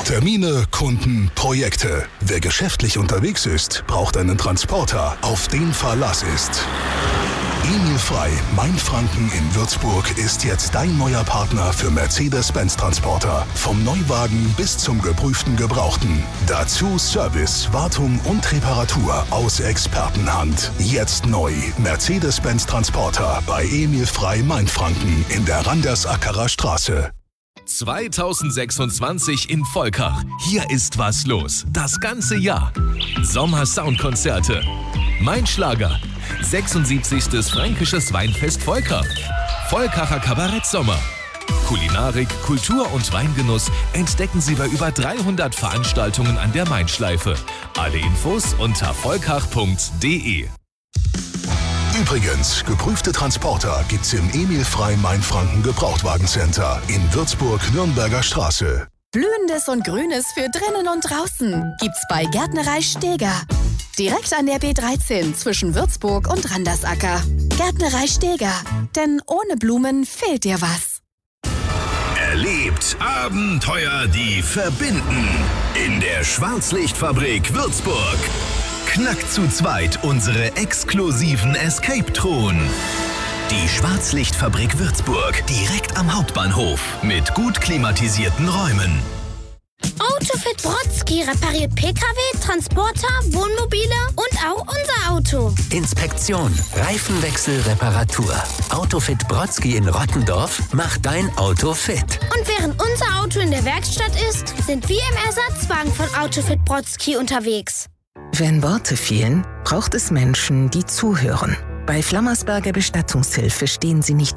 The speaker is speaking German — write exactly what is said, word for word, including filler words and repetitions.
Termine, Kunden, Projekte. Wer geschäftlich unterwegs ist, braucht einen Transporter, auf den Verlass ist. Emil Frei, Mainfranken in Würzburg, ist jetzt dein neuer Partner für Mercedes-Benz-Transporter. Vom Neuwagen bis zum geprüften Gebrauchten. Dazu Service, Wartung und Reparatur aus Expertenhand. Jetzt neu. Mercedes-Benz-Transporter bei Emil Frei, Mainfranken in der Randersackerer Straße. zweitausendsechsundzwanzig in Volkach. Hier ist was los. Das ganze Jahr. Sommer-Soundkonzerte. Mein Schlager. sechsundsiebzigstes Fränkisches Weinfest Volkach. Volkacher Kabarett-Sommer. Kulinarik, Kultur und Weingenuss entdecken Sie bei über dreihundert Veranstaltungen an der Mainschleife. Alle Infos unter volkach punkt de. Übrigens, geprüfte Transporter gibt's im Emil Frei Mainfranken Gebrauchtwagencenter in Würzburg-Nürnberger Straße. Blühendes und Grünes für drinnen und draußen gibt's bei Gärtnerei Steger. Direkt an der B dreizehn zwischen Würzburg und Randersacker. Gärtnerei Steger, denn ohne Blumen fehlt dir was. Erlebt Abenteuer, die verbinden. In der Schwarzlichtfabrik Würzburg. Knackt zu zweit unsere exklusiven Escape-Truhen. Die Schwarzlichtfabrik Würzburg, direkt am Hauptbahnhof, mit gut klimatisierten Räumen. Autofit Brodsky repariert P K W, Transporter, Wohnmobile und auch unser Auto. Inspektion, Reifenwechsel, Reparatur. Autofit Brodsky in Rottendorf macht dein Auto fit. Und während unser Auto in der Werkstatt ist, sind wir im Ersatzwagen von Autofit Brodsky unterwegs. Wenn Worte fehlen, braucht es Menschen, die zuhören. Bei Flammersberger Bestattungshilfe stehen sie nicht